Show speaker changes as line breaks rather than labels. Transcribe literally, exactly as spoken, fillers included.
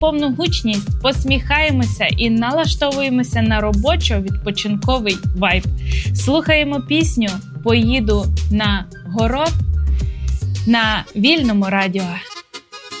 повну гучність, посміхаємося і налаштовуємося на робочо-відпочинковий вайб. Слухаємо пісню «Поїду на город» на Вільному радіо.